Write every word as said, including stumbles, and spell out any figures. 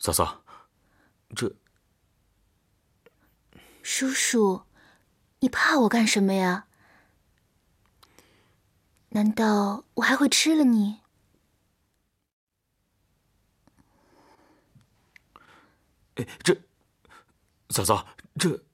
嫂嫂，这…… 叔叔，你怕我干什么呀？难道我还会吃了你？ 哎，这……嫂嫂，这……